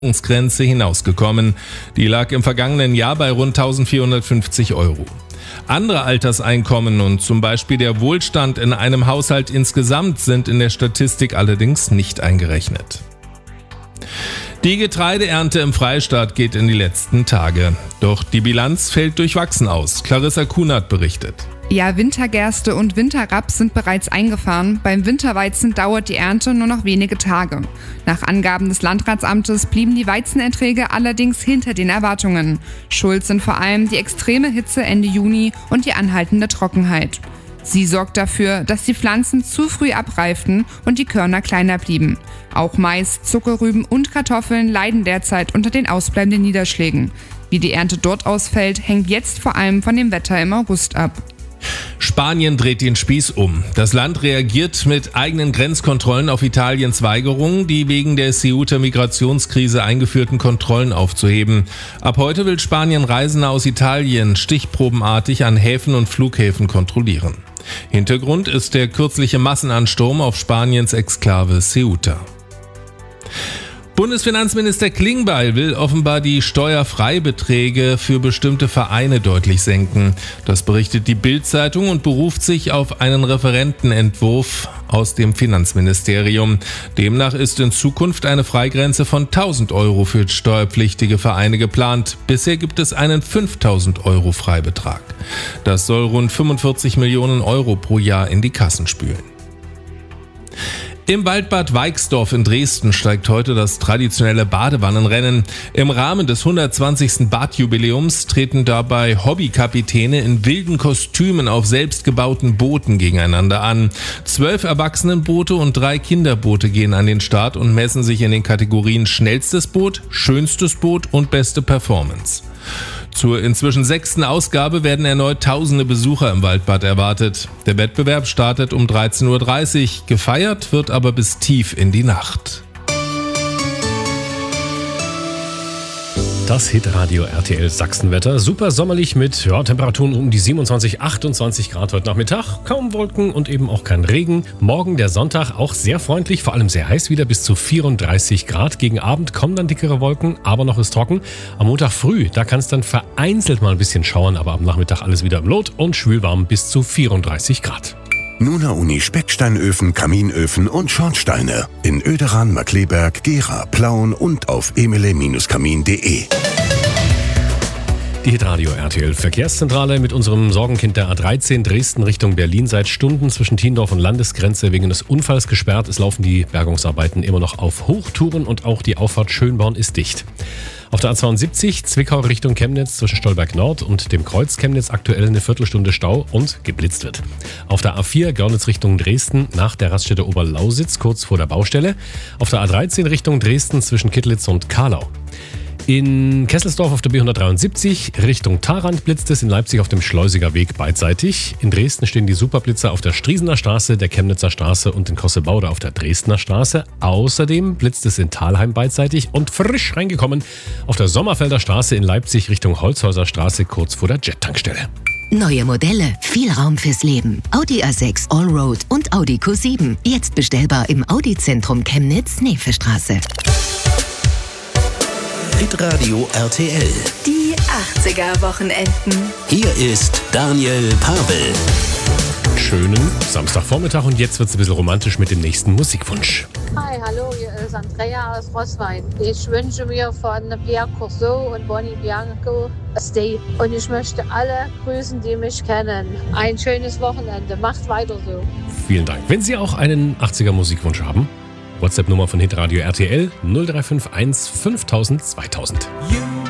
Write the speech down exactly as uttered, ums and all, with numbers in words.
Grenze hinausgekommen. Die lag im vergangenen Jahr bei rund eintausendvierhundertfünfzig Euro. Andere Alterseinkommen und zum Beispiel der Wohlstand in einem Haushalt insgesamt sind in der Statistik allerdings nicht eingerechnet. Die Getreideernte im Freistaat geht in die letzten Tage. Doch die Bilanz fällt durchwachsen aus. Clarissa Kunert berichtet. Ja, Wintergerste und Winterraps sind bereits eingefahren. Beim Winterweizen dauert die Ernte nur noch wenige Tage. Nach Angaben des Landratsamtes blieben die Weizenerträge allerdings hinter den Erwartungen. Schuld sind vor allem die extreme Hitze Ende Juni und die anhaltende Trockenheit. Sie sorgt dafür, dass die Pflanzen zu früh abreiften und die Körner kleiner blieben. Auch Mais, Zuckerrüben und Kartoffeln leiden derzeit unter den ausbleibenden Niederschlägen. Wie die Ernte dort ausfällt, hängt jetzt vor allem von dem Wetter im August ab. Spanien dreht den Spieß um. Das Land reagiert mit eigenen Grenzkontrollen auf Italiens Weigerung, die wegen der Ceuta-Migrationskrise eingeführten Kontrollen aufzuheben. Ab heute will Spanien Reisende aus Italien stichprobenartig an Häfen und Flughäfen kontrollieren. Hintergrund ist der kürzliche Massenansturm auf Spaniens Exklave Ceuta. Bundesfinanzminister Klingbeil will offenbar die Steuerfreibeträge für bestimmte Vereine deutlich senken. Das berichtet die Bild-Zeitung und beruft sich auf einen Referentenentwurf aus dem Finanzministerium. Demnach ist in Zukunft eine Freigrenze von tausend Euro für steuerpflichtige Vereine geplant. Bisher gibt es einen fünftausend Euro Freibetrag. Das soll rund fünfundvierzig Millionen Euro pro Jahr in die Kassen spülen. Im Waldbad Weixdorf in Dresden steigt heute das traditionelle Badewannenrennen. Im Rahmen des hundertzwanzigsten Badjubiläums treten dabei Hobbykapitäne in wilden Kostümen auf selbstgebauten Booten gegeneinander an. Zwölf Erwachsenenboote und drei Kinderboote gehen an den Start und messen sich in den Kategorien schnellstes Boot, schönstes Boot und beste Performance. Zur inzwischen sechsten Ausgabe werden erneut tausende Besucher im Waldbad erwartet. Der Wettbewerb startet um dreizehn Uhr dreißig, gefeiert wird aber bis tief in die Nacht. Das Hitradio R T L Sachsenwetter. Super sommerlich mit ja, Temperaturen um die siebenundzwanzig, achtundzwanzig Grad heute Nachmittag. Kaum Wolken und eben auch kein Regen. Morgen der Sonntag auch sehr freundlich, vor allem sehr heiß wieder bis zu vierunddreißig Grad. Gegen Abend kommen dann dickere Wolken, aber noch ist trocken. Am Montag früh, da kann es dann vereinzelt mal ein bisschen schauern, aber am Nachmittag alles wieder im Lot und schwülwarm bis zu vierunddreißig Grad. Nuna Uni Specksteinöfen, Kaminöfen und Schornsteine. In Oederan, Markleberg, Gera, Plauen und auf emele Kamin punkt de. Die Hitradio R T L Verkehrszentrale mit unserem Sorgenkind der A dreizehn Dresden Richtung Berlin seit Stunden zwischen Thiendorf und Landesgrenze wegen des Unfalls gesperrt. Es laufen die Bergungsarbeiten immer noch auf Hochtouren und auch die Auffahrt Schönborn ist dicht. Auf der A zweiundsiebzig Zwickau Richtung Chemnitz zwischen Stolberg Nord und dem Kreuz Chemnitz aktuell eine Viertelstunde Stau und geblitzt wird. Auf der A vier Görlitz Richtung Dresden nach der Raststätte Oberlausitz kurz vor der Baustelle. Auf der A dreizehn Richtung Dresden zwischen Kittlitz und Karlau. In Kesselsdorf auf der B hundertdreiundsiebzig Richtung Tharand blitzt es, in Leipzig auf dem Schleusiger Weg beidseitig. In Dresden stehen die Superblitzer auf der Striesener Straße, der Chemnitzer Straße und in Kossebaude auf der Dresdner Straße. Außerdem blitzt es in Thalheim beidseitig und frisch reingekommen auf der Sommerfelder Straße in Leipzig Richtung Holzhäuser Straße kurz vor der Jet-Tankstelle. Neue Modelle, viel Raum fürs Leben. Audi A sechs Allroad und Audi Q sieben. Jetzt bestellbar im Audi-Zentrum Chemnitz, Neefestraße. Hitradio R T L. Die achtziger-Wochenenden. Hier ist Daniel Pavel. Schönen Samstagvormittag und jetzt wird es ein bisschen romantisch mit dem nächsten Musikwunsch. Hi, hallo, hier ist Andrea aus Roßwein. Ich wünsche mir von Pierre Courceau und Bonnie Bianco Stay. Und ich möchte alle grüßen, die mich kennen. Ein schönes Wochenende. Macht weiter so. Vielen Dank. Wenn Sie auch einen achtziger Musikwunsch haben, WhatsApp-Nummer von Hitradio R T L null drei fünf eins fünftausend zweitausend.